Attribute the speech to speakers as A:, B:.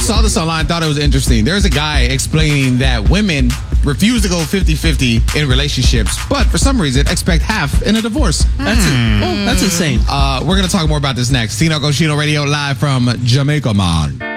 A: saw this online, thought it was interesting. There's a guy explaining that women refuse to go 50-50 in relationships, but for some reason expect half in a divorce.
B: That's insane.
A: We're going to talk more about this next. Tino Cochino Radio live from Jamaica, man.